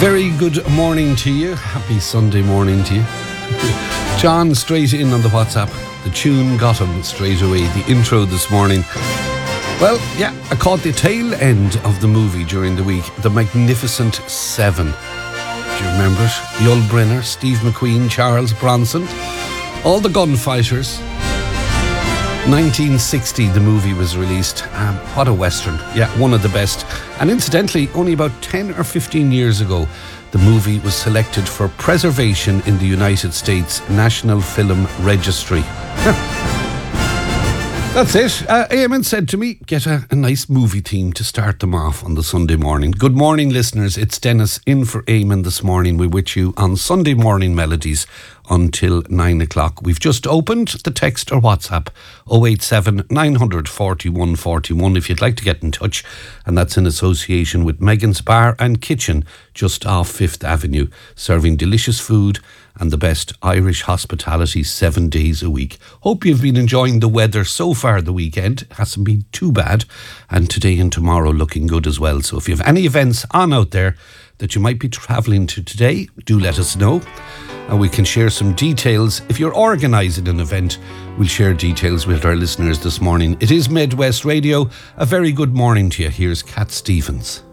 Very good morning to you. Happy Sunday morning to you. John, straight in on the WhatsApp. The tune got him straight away. The intro this morning. Well, yeah, I caught the tail end of the movie during the week. The Magnificent Seven. Do you remember it? Yul Brynner, Steve McQueen, Charles Bronson. All the gunfighters. 1960 the movie was released. What a western. Yeah, one of the best. And incidentally, only about 10 or 15 years ago, the movie was selected for preservation in the United States National Film Registry. That's it. Eamon said to me, get a nice movie theme to start them off on the Sunday morning. Good morning, listeners. It's Dennis in for Eamon this morning. We're with you on Sunday Morning Melodies until 9 o'clock. We've just opened the text or WhatsApp 087 941 41 if you'd like to get in touch, and that's in association with Megan's Bar and Kitchen just off 5th Avenue, serving delicious food and the best Irish hospitality 7 days a week. Hope you've been enjoying the weather so far the weekend. It hasn't been too bad, and today and tomorrow looking good as well. So if you have any events on out there that you might be travelling to today, do let us know, and we can share some details. If you're organising an event, we'll share details with our listeners this morning. It is Midwest Radio. A very good morning to you. Here's Cat Stevens.